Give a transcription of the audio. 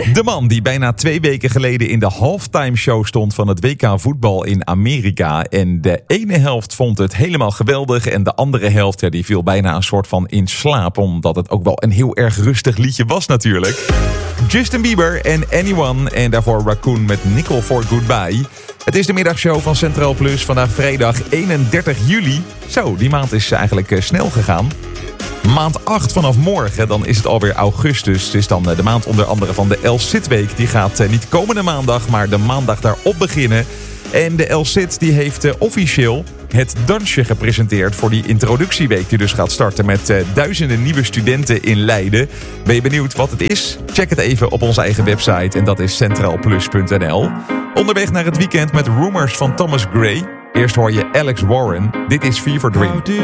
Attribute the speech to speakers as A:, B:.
A: De man die bijna 2 weken geleden in de halftime show stond van het WK voetbal in Amerika. En de ene helft vond het helemaal geweldig en de andere helft die viel bijna een soort van in slaap. Omdat het ook wel een heel erg rustig liedje was natuurlijk. Justin Bieber en Anyone en daarvoor Raccoon met Nickel for Goodbye. Het is de middagshow van Centraal Plus, vandaag vrijdag 31 juli. Zo, die maand is eigenlijk snel gegaan. Maand 8 vanaf morgen, dan is het alweer augustus. Het is dan de maand onder andere van de El Cid Week. Die gaat niet komende maandag, maar de maandag daarop beginnen. En de El Cid die heeft officieel het dansje gepresenteerd voor die introductieweek die dus gaat starten met duizenden nieuwe studenten in Leiden. Ben je benieuwd wat het is? Check het even op onze eigen website en dat is centraalplus.nl. Onderweg naar het weekend met Rumors van Thomas Gray. Eerst hoor je Alex Warren. Dit is Fever Dream.